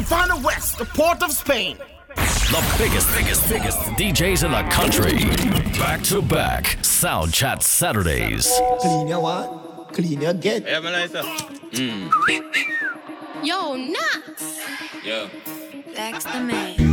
Savannah West, the port of Spain. The biggest DJs in the country. Back to back. Sound Chat Saturdays. Clean your what? Clean your get. Yeah, Melissa. Yo, nuts. Yo. That's the man.